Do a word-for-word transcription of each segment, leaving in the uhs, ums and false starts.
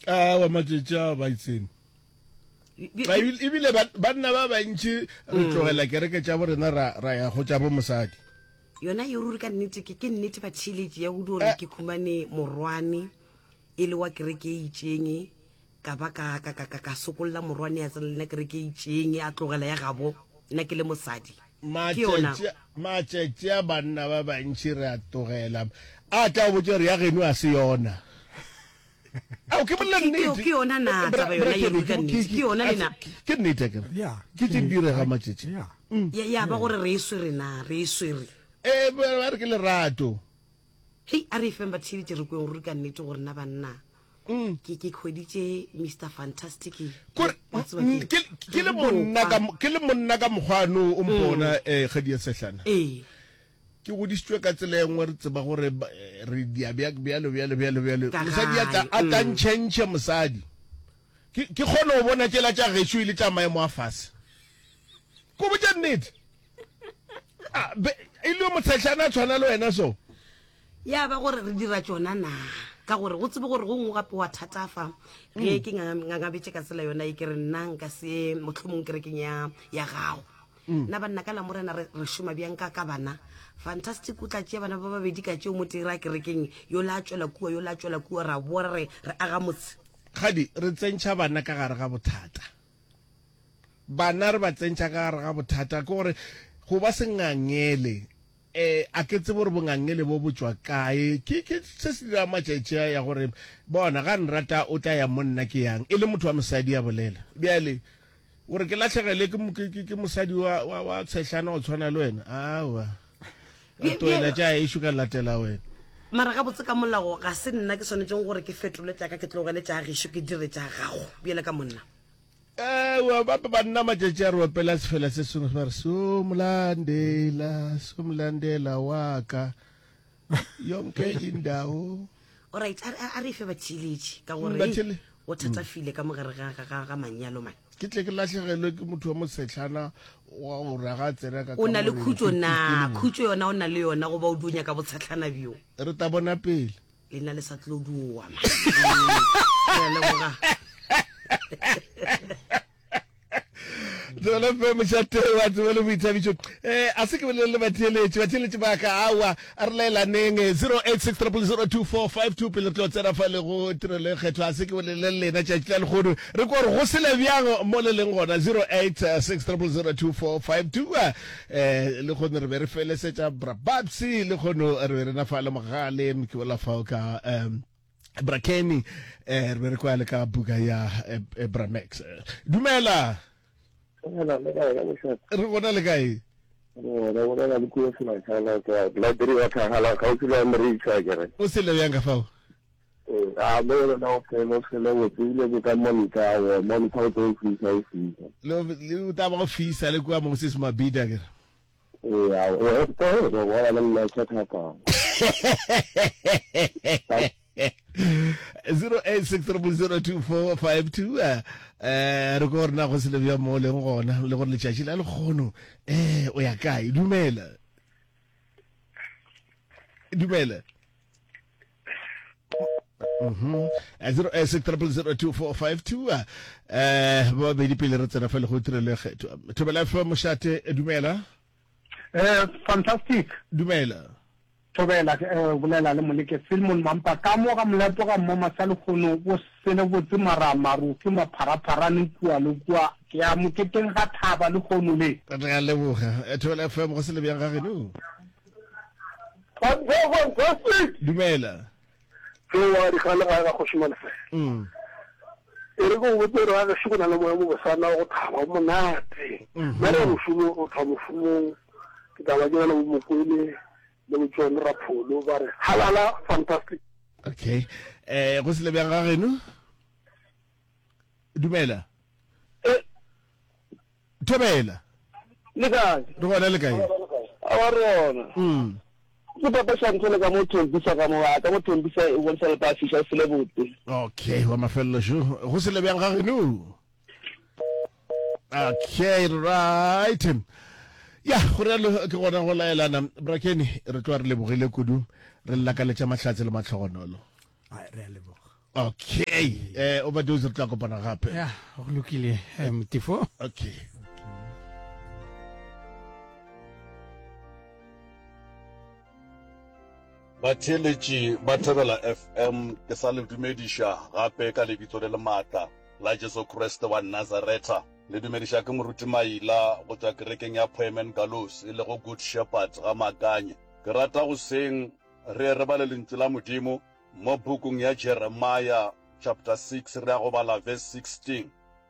ah wa matsetsa ba itseng ba ibile banna ba bantsi re tlogela kereke tša borena ra ya go tša bo mosadi yona yo ruri ka nnete ke ke nnete ba tšhelete ya go dore ke khumane morwane e le wa kereke e itšeng ka ba ka ka ka ka sokolla morwane ya tsela kereke e itšeng a tlogela ya gabo nna ke le mosadi matšetše a banna ba bantši re a tlogela a tla botse re ya geno a se yona ke yona na taba yona yo ruri ka nnete ke yona lena ke nnete ke ke tse direga matšetše ya ba gore re iswe rena re iswe re eh ba re ke lerato hey a re femba tšhelete re kweng ruri ka nnete gore na banna ke ke khweditse Mister Fantastic ke le monna ka ke le monna ka mogwano o mpona eh kgadia sehlana eh ke godisitswe ka tsela engwe re tseba gore re dia bjalo bjalo bjalo bjalo bjalo mosadi a tantšhentšhe mosadi ke kgone go bona tšela tša gešo ile tša maemo a fase ko botša nnete e le motshetlana a tshwana le wena so ya ba gore re dira tšona na ka gore go tsebe gore go ngwe gape wa thatafa ge ke ngangabetse ka tsela yona e ke re nna nka se motlhomong kerekeng ya gago nna banna ka la morena re šoma bjang ka ka bana Fantastic o tla tšea bana ba babedi ka tšeo mo tira kerekeng yo la tšwela kua yo la tšwela kua ra boa re aga motse kgadi re tsentšha bana ka gare ga bothata bana re ba tsentšha ka gare ga bothata ke gore go ba sengangele eh a ke tsebo re bongangele bo botswa kae ke ke se se dira matšetše ya gore bona ga nrata o tla ya monna ke yang e le motho wa mosadi ya bolela bjale gore ke latlhegele ke mosadi wa tshetlana o tshwana le wena awa to ena tša ešo ka latela wena mara ga botse ka molago ga se nna ke tshwanetseng gore ke fetole tša ka ke tlogele tša gešo ke dire tša gago bjale ka monna ewa bape banna matšetše a re opela sefela se sengwe ba re somlandela somlandela wa ka yonke indawo alright a re fe ba tšheletše ka gore o thatafile ka mogare ga manyalo man ke tle ke latlhegelwe ke motho wa mosetlhana wa go raga tsena ka o na le khutso na khutso yona o na le yona go ba o dunya ka botshatlhana bio re ta bona pele le na le sa tlo duwa ma Dole fe mshate wa dole boithabiso eh a se ke bolele batheletše batheletše ba ka awa a re laela neng zero eight six zero zero two four five two pele tlo tsena fa le go tirele kgetho a se ke bolele lena tša tša le gono re go re go sele bjang mo le leng gona zero eight six zero zero two four five two eh le gono re be re felesetša brababsi le gono re re na fa le mogale mke wala fa ka um Brakeni eh re re kwa le ka buka ya Bramex dumela Hello, le kae ka mosha. Re bona le kae? No, re bona le kuwa sena tsana ka library wa thala ka utla America gere. O se le yanga fa. Eh, a mo le na o se lo se le o tsile ke ka monita wa monita o tlo fisa o fisa. Lo le uta ba fisa le kwa Moses Mabida gere. Eh, a o to ro wa la la tsaka ka. zero eight six zero zero two four five two eh re go rena go se le bja mo le gona le gore le tšatši la le kgono eh o ya kae dumela dumela mhm zero eight six zero zero two four five two eh ba be di pele re tsena fa le go tirele kgetho thobela fa moshate dumela eh Fantastic dumela Tobela eh bolela le moleke Filmon Mampa ka mo ga molato ga mo masale khono bo sele bo tsimara maru ke maphara pharane kwa le kwa ke ya moketeng ga thaba le khono le re le boga e thola F M go se le bjang ga geno dumela Ke wa di khana ga go shimana fa mm e re go botse ra ga shukuna le mo mo sana go thaba monate mara go shuno o thabo fumo ke taba ke na mo koile le tsone rapolo ba re halala Fantastic okay eh go se le bjang ga geno dumela eh Thobela le kae re bona le kae a wa rona mm ke papa shantse ka mo tshobisa ka mo ata mo tshobisa e bontsha le pa fisha se le bote okay wa mafello jo go se le bjang ga geno okay right ya gore le ke gona go laelana Brakeni re tloa re lebogile kudu re lla ka letša mahlatse le matlhogonolo a re a leboga Okay. Eh overdose tla kopana gape. ya go lokile Motifo. Okay. Batheletši ba Thobela F M ke sa le dumediša gape ka lebitso le le maatla la Jesu Kriste wa Nazareta. Le dumediša ke moruti Maila go tswa kerekeng ya Poemen Gallows e le go Good Shepherd ga Makanye. Ke rata go seng re re ba le lentswe la Modimo mo bukung ya Jeremiah chapter six re go bala verse sixteen.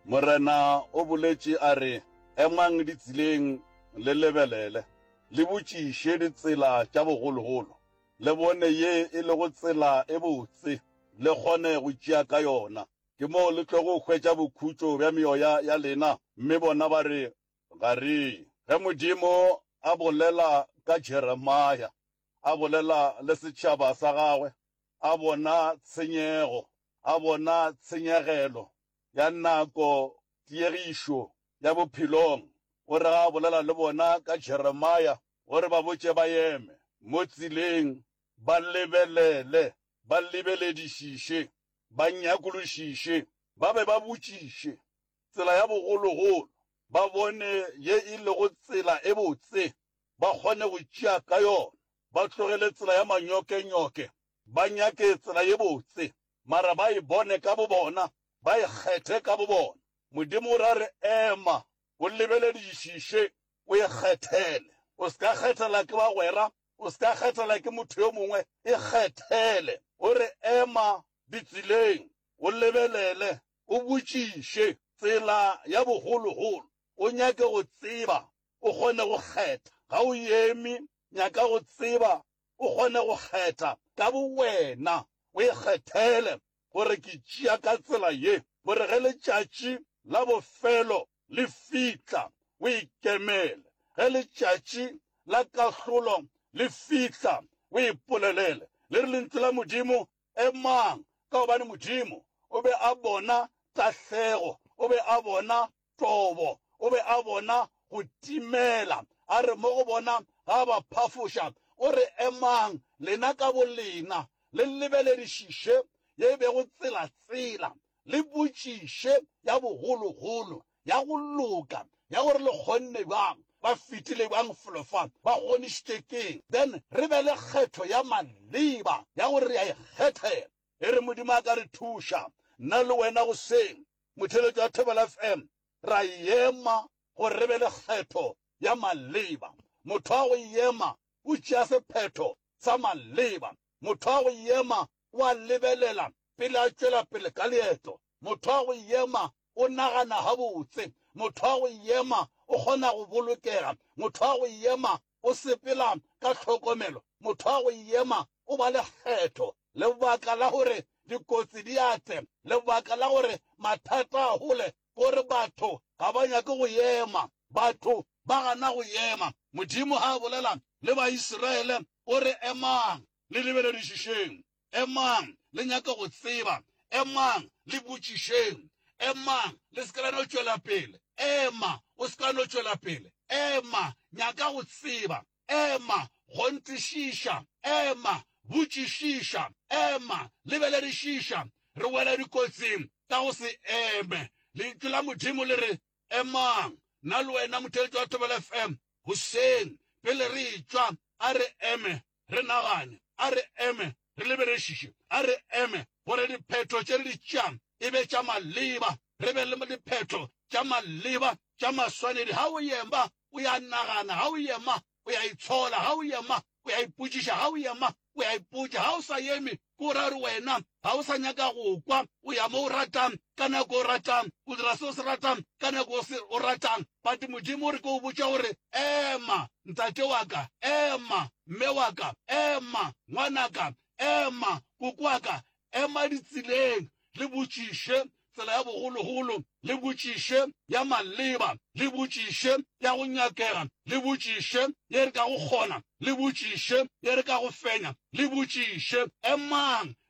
Morena o boletše a re emang ditseleng le lebelele le botšiše ditsela tša bogologolo le bone ye e le go tsela e botse le kgone go tšea ka yona ke mo le tlo go hwetša bokhutšo bja meoya ya lena mme bona ba re ga re ge Modimo a bolela ka Jeremiah a bolela le setšhaba sa gagwe a bona tshenyego a bona tshenyegelo ya nako tiegišo ya bophelong o re a bolela le bona ka Jeremiah o re ba botše ba eme mo tseleng ba lebelele ba lebeledišiše ba nyakološiše ba be ba botšiše tsela ya bogologolo ba bone ye e lego tsela e botse ba kgone go tšea ka yona ba tlogele tsela ya manyokenyoke ba nyake tsela ye botse mara ba e bone ka bobona ba e kgethe ka bobona Modimo ra re ema o lebeledišiše o e kgethele o se ka kgethela ke bagwera o se ka kgethela ke motho yo mongwe e kgethele o re ema ditseleng o lebelele o botšiše tsela ya bogologolo o nyake go tseba o kgone go kgetha ga o eme nyaka go tseba o kgone go kgetha ka bowena o e kgethele gore ke tšea ka tsela ye gore ge letšatši la bofelo le fitla o ikemele ge letšatši la kahlolo le fitla o ipolelele le re lentswe la Modimo emang ka gobane Modimo o be a bona tahlego o be a bona tobo o be a bona go timela a re mo go bona ga ba phafoša o re emang lena ka bolena le lebeledišiše ye be go tsela-tsela le botšiše ya bogologolo ya go loka ya gore le kgonne bang ba fitile bang folofa ba kgonišitše keng then re be le kgetho ya maleba ya gore re a ikgethela e re Modimo a ka re thuša nna le wena go seng motheletši wa Thobela F M ra ema gore re be le kgetho ya maleba motho wa go ema o tšea sephetho sa maleba motho wa go ema o a lebelela pele a tšwela pele ka leeto motho wa go ema o nagana gabotse motho wa go ema o kgona go bolokega motho wa go ema o sepela ka tlhokomelo motho wa go ema o ba le kgetho le baka la gore dikotsi di ate le baka la gore mathata a gole gore batho ga ba nyake go ema batho ba gana go ema Modimo ha bolela le Baiseraele o re emang le lebeledišišeng emang le nyaka go tseba emang le botšišeng emang le se ka no tšwela pele ema o se ka no tšwela pele ema nyaka go tseba ema go ntišiša ema botšišiša ema lebeledišiša re wela dikotsing ka go se eme lentswe la Modimo le re emang nna le wena motheletši wa Thobela F M goseng pele re tšwa a re eme re nagane a re eme re lebeledišiše a re eme gore diphetho tše re di tšang e be tša maleba re be le diphetho tša maleba tša maswanedi ga o ema o ya nagana ga o ema o ya itshola ga o ema o ya ipotšiša ga o ema o ya ipotša ga o sa eme ko ra re wena ga o sa nyaka go kwa o ya mo o ratang ka nako o ratang o dira se o se ratang ka nako o ratang but Modimo o re ke o botša gore ema ntate wa ka ema mme wa ka ema ngwanaka ema koko wa ka ema ditseleng le botšiše tsela ya bogologolo le botšiše ya maleba le botšiše ya go nyakega le botšiše ye re ka go kgona le botšiše ye re ka go fenya le botšiše emang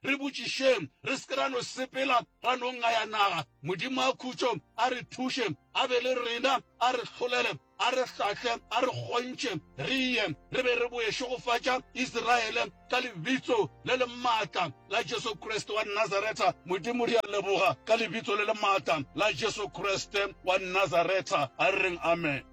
re botšišeng re se ke ra no sepela ra no ngaya naga modimo a khutšo a re thuše a be le rena a re hlolele a re hlahle a re kgontše re ye re be re boešogofatša Israele ka lebitso le le maatla la Jesu Kriste wa Nazareta. Modimo re a leboga ka lebitso le le maatla la Jesu Kriste wa Nazareta. A re reng amen.